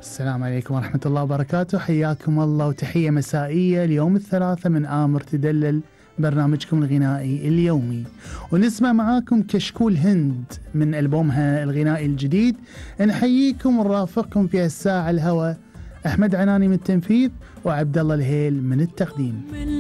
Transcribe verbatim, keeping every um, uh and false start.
السلام عليكم ورحمة الله وبركاته، حياكم الله وتحية مسائية اليوم الثلاثة من آمر تدلل، برنامجكم الغنائي اليومي. ونسمع معاكم كشكول هند من ألبومها الغنائي الجديد. نحييكم ونرافقكم في الساعة الهوى أحمد عناني من التنفيذ وعبد الله الهيل من التقديم.